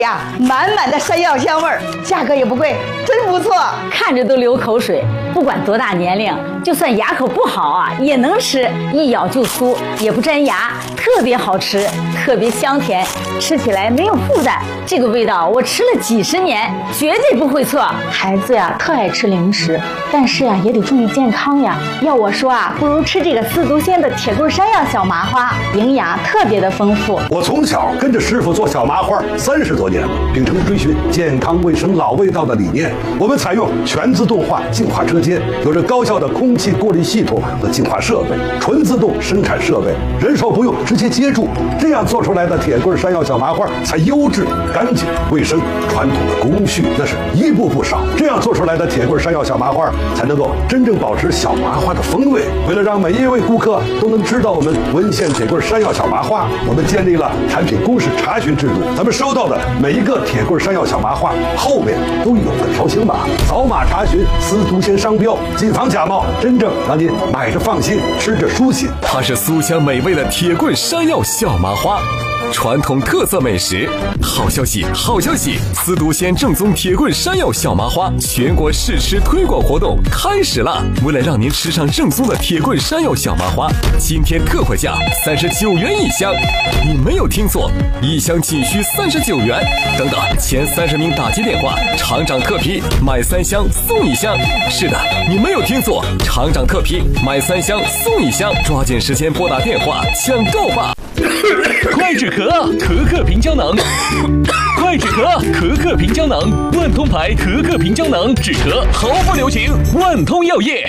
呀，满满的山药香味儿，价格也不贵，真不错， 看着都流口水。不管多大年龄，就算牙口不好啊，也能吃，一咬就酥，也不粘牙，特别好吃，特别香甜，吃起来没有负担。这个味道我吃了几10年，绝对不会错。孩子呀，特爱吃零食，但是呀，也得注意健康呀。要我说啊，不如吃这个司徒仙的铁棍山药小麻花，营养特别的丰富。 我从小跟着师傅做小麻花30多年了，秉承追寻健康卫生老味道的理念，我们采用全自动化净化车间，有着高效的空气过滤系统和净化设备，纯自动生产设备，人手不用，直接接触，这样做出来的铁棍山药小麻花才优质、干净、卫生。传统的工序那是一步不少，这样做出来的铁棍山药小麻花才能够真正保持小麻花的风味。为了让每一位顾客都能知道我们文县铁棍山药小麻花，我们建立了产品公示查询制度。咱们收到的每一个铁棍山药小麻花后面都有个条形码，扫码查询司徒仙商标，谨防假冒，真正让您买着放心，吃着舒心。 它是酥香美味的铁棍山药小麻花，传统特色美食。好消息，好消息！司徒仙正宗铁棍山药小麻花全国试吃推广活动开始了！为了让您吃上正宗的铁棍山药小麻花，今天特惠价39元一箱。你没有听错，一箱仅需39元。等等，前30名打击电话，厂长特批买3箱送1箱。是的，你没有听错，厂长特批买3箱送1箱，抓紧时间拨打电话抢购吧！ 快止咳，可可平胶囊。快止咳，可可平胶囊，万通牌可可平胶囊，止咳毫不留情，万通药业。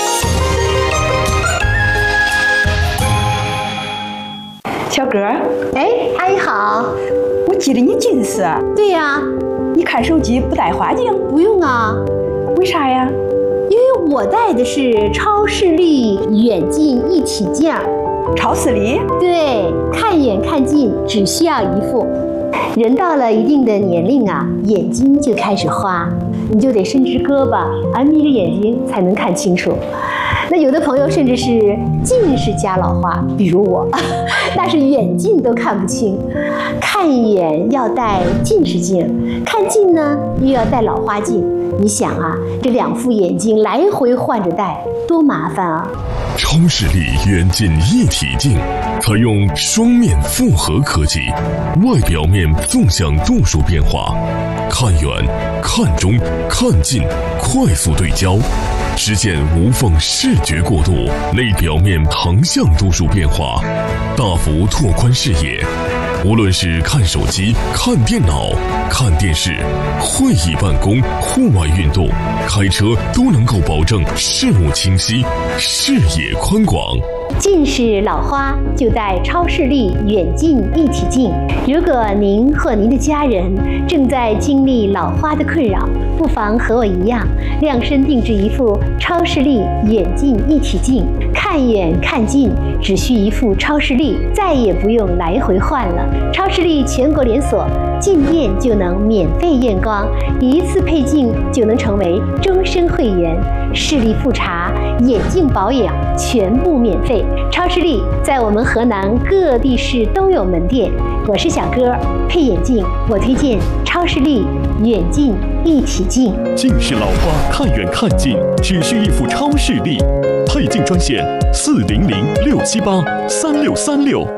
小哥， 哎，阿姨好。 我记得你近视。 对呀。 你看手机不戴花镜？ 不用啊。 为啥呀？ 因为我戴的是超视力远近一体镜。 超视力？ 对，看远看近只需要一副。人到了一定的年龄啊，眼睛就开始花，你就得伸直胳膊，眯着眼睛才能看清楚。那有的朋友甚至是近视加老花，比如我，那是远近都看不清。看远要戴近视镜，看近呢又要戴老花镜。你想啊，这2副眼镜来回换着戴，多麻烦啊！ 超视力远近一体镜采用双面复合科技，外表面纵向度数变化，看远、看中、看近快速对焦，实现无缝视觉过渡；内表面横向度数变化，大幅拓宽视野。无论是看手机、看电脑、看电视、会议办公、户外运动、开车，都能够保证视目清晰、视野宽广。 近视老花就戴超视力远近一体镜。如果您或您的家人正在经历老花的困扰，不妨和我一样，量身定制一副超视力远近一体镜，看远看近只需一副超视力，再也不用来回换了。超视力全国连锁，进店就能免费验光，一次配镜就能成为终身会员，视力复查、眼镜保养全部免费。超视力在我们河南各地市都有门店。我是小哥，配眼镜我推荐超视力远近一体镜。 近视老花看远看近只需一副超视力，配镜专线400-678-3636。